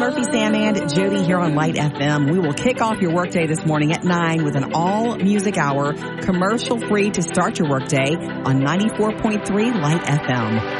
Murphy, Sam, and Jody here on Light FM. We will kick off your workday this morning at 9 with an all-music hour, commercial-free to start your workday on 94.3 Light FM.